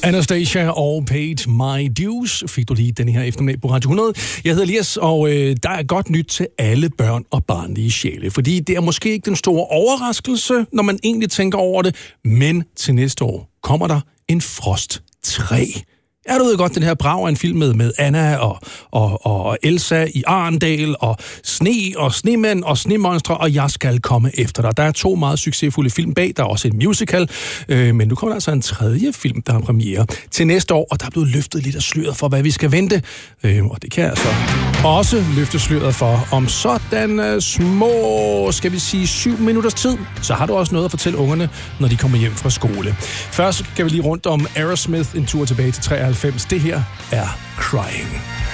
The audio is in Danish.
Anastasia og Paid My Dues fik du lige den her eftermiddag på Radio 100. Jeg hedder Elias, og der er godt nyt til alle børn og barnlige sjæle, fordi det er måske ikke den store overraskelse, når man egentlig tænker over det, men til næste år kommer der en Frost 3. Ja, du ved godt, den her Brag er en film med Anna og Elsa i Arendal, og sne og snemænd og snemonstre, og jeg skal komme efter dig. Der er 2 meget succesfulde film bag, der er også en musical, men nu kommer der altså en 3. film, der har premiere til næste år, og der er blevet løftet lidt af sløret for, hvad vi skal vente. Og det kan jeg altså også løfte sløret for. Om sådan små, skal vi sige 7 minutters tid, så har du også noget at fortælle ungerne, når de kommer hjem fra skole. Først skal vi lige rundt om Aerosmith, en tur tilbage til 93. Det her er Crying.